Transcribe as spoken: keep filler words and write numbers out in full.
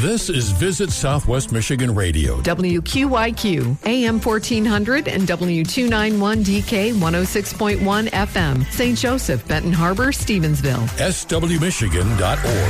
This is Visit Southwest Michigan Radio. W Q Y Q, A M fourteen hundred and W two ninety-one D K one oh six point one F M. Saint Joseph, Benton Harbor, Stevensville. S W Michigan dot org.